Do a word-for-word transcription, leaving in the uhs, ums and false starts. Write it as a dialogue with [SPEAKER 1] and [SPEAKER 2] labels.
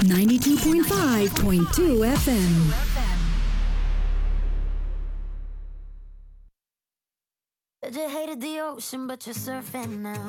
[SPEAKER 1] ninety-two point five point two F M.
[SPEAKER 2] Said you hated the ocean, but you're surfing now.